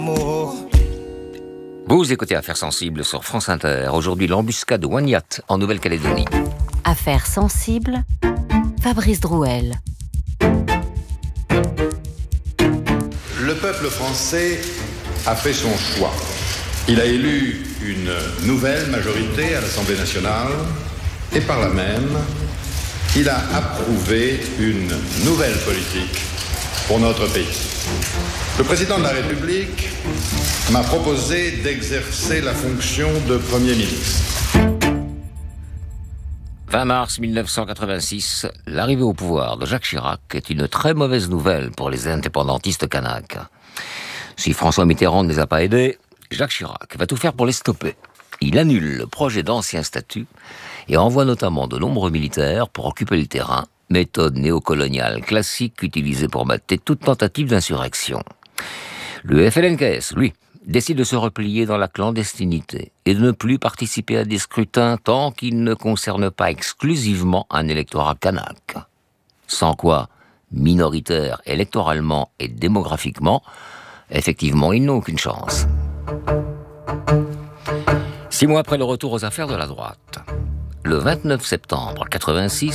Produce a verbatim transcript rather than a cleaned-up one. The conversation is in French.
Vous écoutez Affaires sensibles sur France Inter. Aujourd'hui, l'embuscade de Waniat en Nouvelle-Calédonie. Affaires sensibles, Fabrice Drouel. Le peuple français a fait son choix. Il a élu une nouvelle majorité à l'Assemblée nationale et par là même, il a approuvé une nouvelle politique pour notre pays. Le président de la République m'a proposé d'exercer la fonction de Premier ministre. vingt mars mille neuf cent quatre-vingt-six, l'arrivée au pouvoir de Jacques Chirac est une très mauvaise nouvelle pour les indépendantistes kanaks. Si François Mitterrand ne les a pas aidés, Jacques Chirac va tout faire pour les stopper. Il annule le projet d'ancien statut et envoie notamment de nombreux militaires pour occuper le terrain, méthode néocoloniale classique utilisée pour mater toute tentative d'insurrection. Le F L N K S, lui, décide de se replier dans la clandestinité et de ne plus participer à des scrutins tant qu'ils ne concernent pas exclusivement un électorat kanak. Sans quoi, minoritaire électoralement et démographiquement, effectivement, ils n'ont aucune chance. Six mois après le retour aux affaires de la droite, le vingt-neuf septembre quatre-vingt-six,